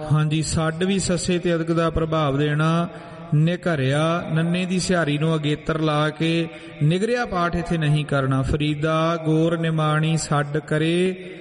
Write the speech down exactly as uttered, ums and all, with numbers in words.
ਹਾਂਜੀ, ਛੱਡ ਵੀ ਸੱਸੇ ਤੇ ਅਦਕ ਦਾ ਪ੍ਰਭਾਵ ਦੇਣਾ। ਨਿਘਰਿਆ ਨੰਨੇ ਦੀ ਸਿਹਾਰੀ ਨੂੰ ਅਗੇਤਰ ਲਾ ਕੇ ਨਿਗਰਿਆ ਪਾਠ ਇੱਥੇ ਨਹੀਂ ਕਰਨਾ। ਫਰੀਦਾ ਗੋਰ ਨਿਮਾਣੀ ਛੱਡ ਕਰੇ